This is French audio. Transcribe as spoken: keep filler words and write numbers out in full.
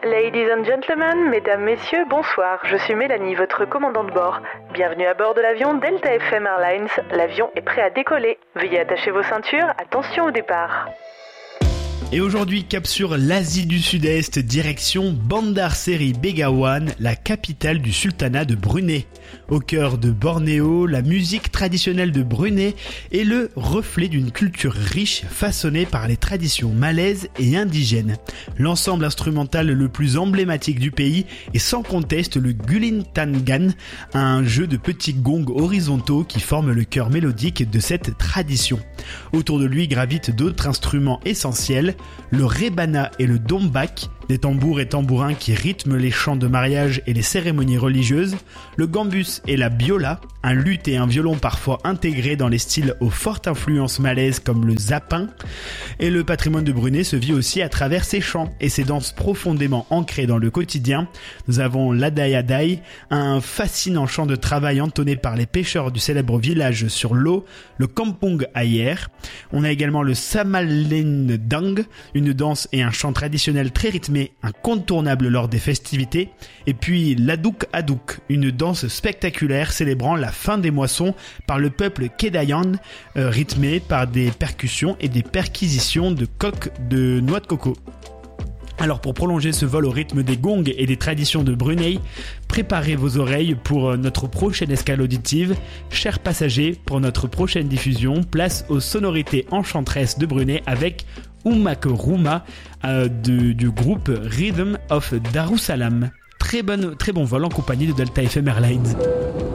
Ladies and gentlemen, mesdames, messieurs, bonsoir. Je suis Mélanie, votre commandant de bord. Bienvenue à bord de l'avion Delta F M Airlines. L'avion est prêt à décoller. Veuillez attacher vos ceintures. Attention au départ. Et aujourd'hui, cap sur l'Asie du Sud-Est, direction Bandar Seri Begawan, la capitale du sultanat de Brunei. Au cœur de Bornéo, la musique traditionnelle de Brunei est le reflet d'une culture riche façonnée par les traditions malaises et indigènes. L'ensemble instrumental le plus emblématique du pays est sans conteste le Gulintangan, un jeu de petits gongs horizontaux qui forment le cœur mélodique de cette tradition. Autour de lui gravitent d'autres instruments essentiels, le rebana et le dombak, des tambours et tambourins qui rythment les chants de mariage et les cérémonies religieuses, le gambus et la biola, un luth et un violon parfois intégrés dans les styles aux fortes influences malaises comme le zapin, et le patrimoine de Brunei se vit aussi à travers ses chants et ses danses profondément ancrées dans le quotidien. Nous avons l'Adai Adai, un fascinant chant de travail entonné par les pêcheurs du célèbre village sur l'eau, le Kampung Ayer. On a également le Samalendang, une danse et un chant traditionnel très rythmé, incontournable lors des festivités, et puis l'Aduk Aduk, une danse spectaculaire célébrant la fin des moissons par le peuple Kedayan, euh, rythmée par des percussions et des perquisitions de coques de noix de coco. Alors pour prolonger ce vol au rythme des gongs et des traditions de Brunei, préparez vos oreilles pour notre prochaine escale auditive. Chers passagers, pour notre prochaine diffusion, place aux sonorités enchanteresses de Brunei avec Umak Ruma euh, de, du groupe Rhythm of Darussalam. Très, bonne, très bon vol en compagnie de Delta F M Airlines.